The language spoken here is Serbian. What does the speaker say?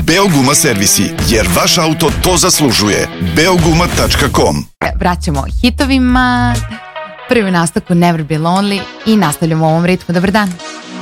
Beoguma servisi, jer vaš auto to zaslužuje. Beoguma.com. Vraćamo hitovima. Prvi nastavku Never Be Lonely i nastavljamo u ovom ritmu. Dobar dan.